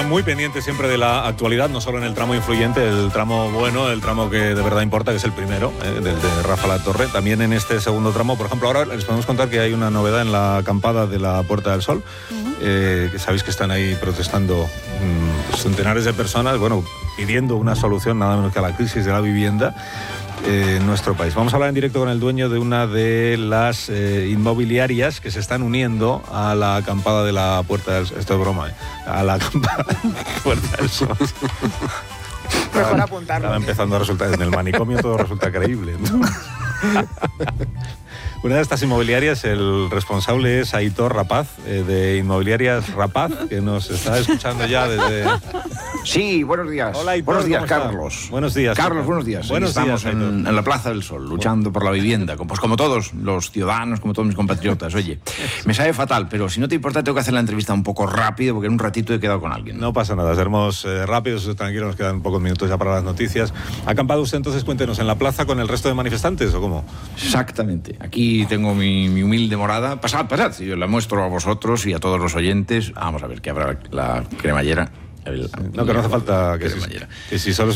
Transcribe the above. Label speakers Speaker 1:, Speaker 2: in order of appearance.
Speaker 1: programa muy pendiente siempre de la actualidad, no solo en el tramo influyente, el tramo bueno, el tramo que de verdad importa, que es el primero, del de Rafa Latorre. También en este segundo tramo, por ejemplo, ahora les podemos contar que hay una novedad en la acampada de la Puerta del Sol, que sabéis que están ahí protestando centenares de personas, bueno, pidiendo una solución nada menos que a la crisis de la vivienda en nuestro país. Vamos a hablar en directo con el dueño de una de las inmobiliarias que se están uniendo a la acampada de la Puerta del Sol. Esto es broma, a la acampada de la Puerta del Sol.
Speaker 2: Mejor apuntarlo.
Speaker 1: Estaba empezando a resultar, en el manicomio todo resulta creíble, ¿no? Una de estas inmobiliarias, el responsable es Aitor Rapaz, de Inmobiliarias Rapaz, que nos está escuchando ya desde...
Speaker 3: Sí, buenos días.
Speaker 1: Hola, Aitor,
Speaker 3: buenos días,
Speaker 1: ¿cómo está?
Speaker 3: Carlos.
Speaker 1: Buenos días.
Speaker 3: Carlos, buenos días.
Speaker 1: Buenos días,
Speaker 3: Estamos en la Plaza del Sol, luchando por la vivienda, pues como todos los ciudadanos, como todos mis compatriotas. Oye, me sabe fatal, pero si no te importa, tengo que hacer la entrevista un poco rápido, porque en un ratito he quedado con alguien.
Speaker 1: No pasa nada, seremos rápidos, tranquilos, nos quedan pocos minutos ya para las noticias. ¿Ha acampado usted entonces, cuéntenos, en la plaza con el resto de manifestantes o cómo?
Speaker 3: Exactamente. Aquí tengo mi humilde morada. Pasad, si yo la muestro a vosotros y a todos los oyentes. Vamos a ver, que habrá la cremallera.
Speaker 1: No, que no hace falta que si solo